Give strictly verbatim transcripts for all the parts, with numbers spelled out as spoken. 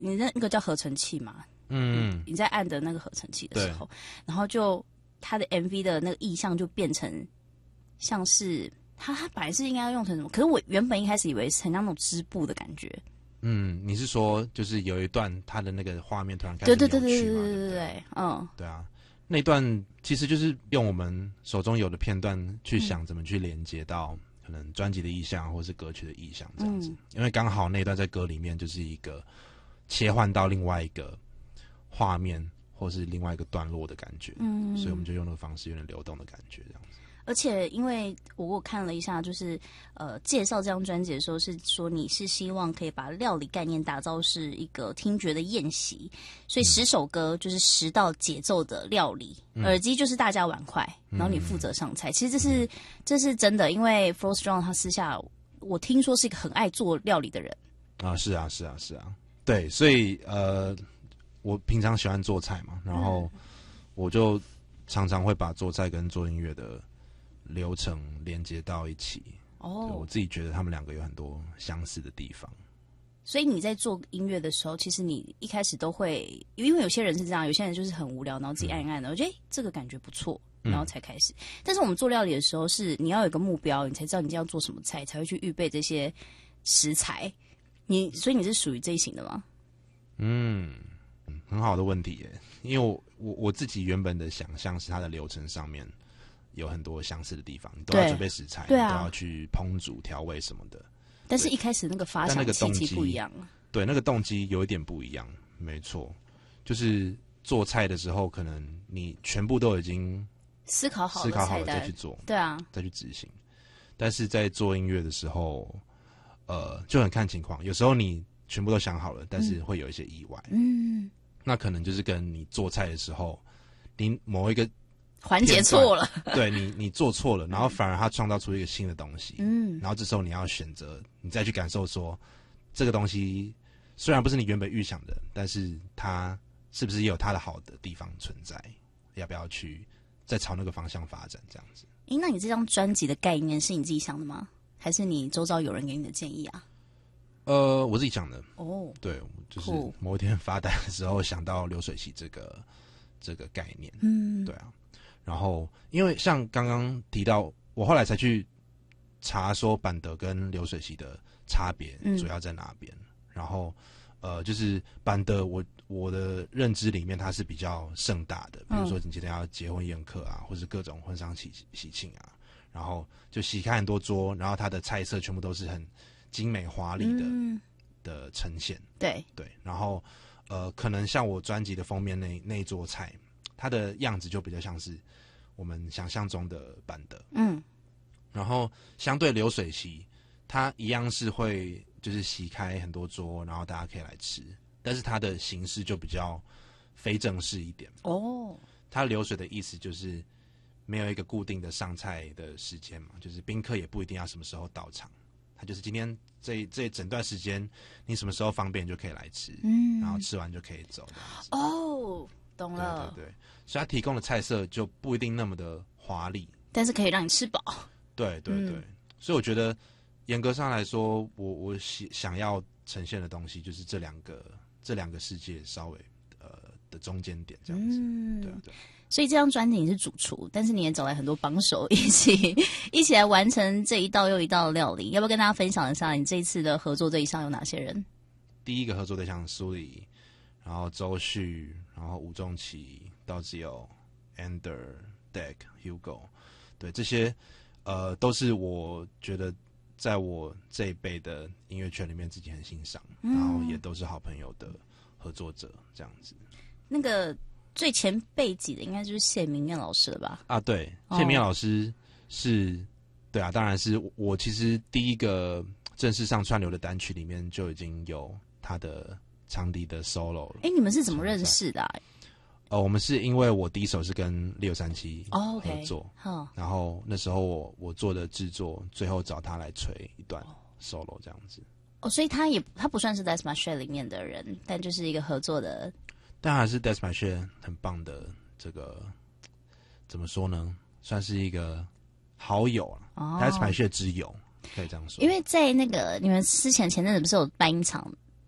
你那那个叫合成器嘛， 嗯， 你在按的那个合成器的时候，然后就他的 M V 的那个意象就变成像是他他本来是应该要用成什么，可是我原本一开始以为是很像那种织布的感觉。 嗯，你是说就是有一段他的那个画面突然开始对扭曲嘛？ 对对对对对对对，嗯， 对啊，那段其实就是用我们手中有的片段去想怎么去连接到可能专辑的意象或是歌曲的意象这样子，嗯、因为刚好那段在歌里面就是一个切换到另外一个画面或是另外一个段落的感觉，嗯，所以我们就用那个方式有点流动的感觉这样子。 而且因为我我看了一下，就是呃介绍这张专辑的时候是说你是希望可以把料理概念打造是一个听觉的宴席，所以十首歌就是十道节奏的料理，嗯、耳机就是大家碗筷，然后你负责上菜。嗯、其实这是这是真的，因为 Flo Strong 他私下我听说是一个很爱做料理的人啊，是啊是啊是啊，对，所以呃我平常喜欢做菜嘛，然后我就常常会把做菜跟做音乐的流程连接到一起哦，我自己觉得他们两个有很多相似的地方。 所以你在做音乐的时候，其实你一开始都会，因为有些人是这样，有些人就是很无聊，然后自己按一按的，我觉得这个感觉不错，然后才开始。嗯、但是我们做料理的时候，是你要有一个目标，你才知道你今天要做什么菜，才会去预备这些食材。你所以你是属于这一型的吗？ 嗯，很好的问题耶，因为我我我自己原本的想象是它的流程上面有很多相似的地方，你都要准备食材，对啊、你都要去烹煮、调味什么的。 但是一开始那个发想契机不一样， 对，那个动机有一点不一样，没错。就是做菜的时候，可能你全部都已经思考好了， 思考好了再去做， 对啊， 再去执行。但是在做音乐的时候，呃，就很看情况。有时候你全部都想好了，但是会有一些意外。嗯，那可能就是跟你做菜的时候，你某一个环节错了， 对你你做错了，然后反而它创造出一个新的东西，嗯，然后这时候你要选择，你再去感受说，这个东西虽然不是你原本预想的，但是它是不是也有它的好的地方存在？要不要去再朝那个方向发展？这样子。 诶，那你这张专辑的概念是你自己想的吗？还是你周遭有人给你的建议啊？ 呃，我自己想的。 哦， 对，就是某一天发呆的时候想到流水席这个这个概念，嗯，对啊。然后，因为像刚刚提到，我后来才去查说板德跟流水席的差别主要在哪边。嗯、然后，呃，就是板德，我我的认知里面它是比较盛大的，比如说你今天要结婚宴客啊，或是各种婚丧喜喜庆啊，然后就席开很多桌，然后它的菜色全部都是很精美华丽的、嗯、的呈现。 对对，然后呃，可能像我专辑的封面那那一桌菜。它的样子就比较像是我们想象中的板德，嗯，然后相对流水席，它一样是会就是席开很多桌，然后大家可以来吃，但是它的形式就比较非正式一点哦。它流水的意思就是没有一个固定的上菜的时间嘛，就是宾客也不一定要什么时候到场，它就是今天这这整段时间你什么时候方便就可以来吃，嗯，然后吃完就可以走这样子哦。懂了， 对对对，所以他提供的菜色就不一定那么的华丽， 但是可以让你吃饱。 对对对，嗯、所以我觉得严格上来说，我我想要呈现的东西就是这两个这两个世界稍微呃的中间点这样子。嗯，对对。 所以这张专辑你是主厨，但是你也找来很多帮手一起一起来完成这一道又一道的料理。要不要跟大家分享一下你这一次的合作对象有哪些人？ 第一个合作对象苏里。然后周旭，然后吴仲奇、道之友、Ander、Deck、Hugo， 对这些呃都是我觉得在我这一辈的音乐圈里面自己很欣赏，嗯、然后也都是好朋友的合作者这样子。 那个最前辈级的应该就是谢明燕老师了吧？ 啊，对，谢明燕老师是，哦、对啊，当然是我其实第一个正式上串流的单曲里面就已经有他的。长笛的 solo 了。 哎，你们是怎么认识的、啊？ 呃，我们是因为我第一首是跟六三七合作， 哦 okay 然后那时候我我做的制作，最后找他来吹一段 solo 这样子。 哦，所以他也他不算是 That's My Shit 里面的人，但就是一个合作的。 但还是 That's My Shit 很棒的这个怎么说呢？算是一个好友啊、哦、，That's My Shit 之友，可以这样说。 因为在那个你们之前前阵子不是有办一场？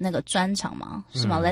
那个专场吗？是吗、 嗯、